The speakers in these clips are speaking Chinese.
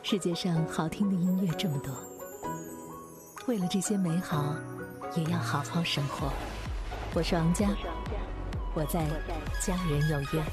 世界上好听的音乐这么多，为了这些美好，也要好好生活。我是王佳，我在家人有约。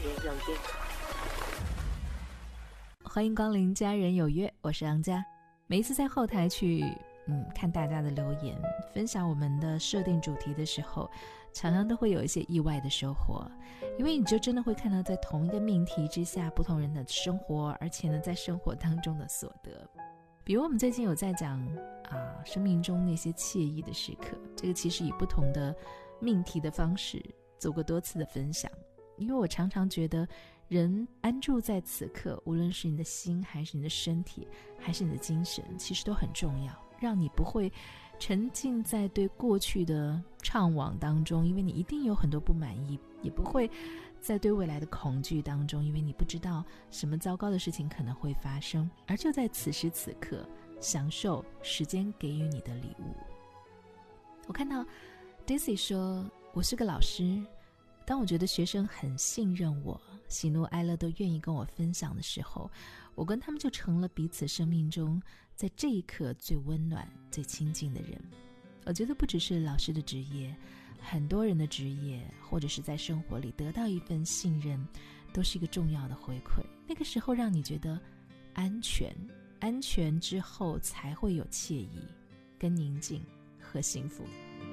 欢迎光临家人有约，我是王佳。每一次在后台去看大家的留言，分享我们的设定主题的时候，常常都会有一些意外的收获，因为你就真的会看到在同一个命题之下不同人的生活，而且呢在生活当中的所得。比如我们最近有在讲生命中那些惬意的时刻，这个其实以不同的命题的方式做过多次的分享。因为我常常觉得人安住在此刻，无论是你的心还是你的身体还是你的精神，其实都很重要，让你不会沉浸在对过去的怅惘当中，因为你一定有很多不满意，也不会在对未来的恐惧当中，因为你不知道什么糟糕的事情可能会发生，而就在此时此刻享受时间给予你的礼物。我看到 Daisy 说，我是个老师，当我觉得学生很信任我，喜怒哀乐都愿意跟我分享的时候，我跟他们就成了彼此生命中在这一刻最温暖最亲近的人。我觉得不只是老师的职业，很多人的职业或者是在生活里得到一份信任，都是一个重要的回馈。那个时候让你觉得安全，安全之后才会有惬意跟宁静和幸福。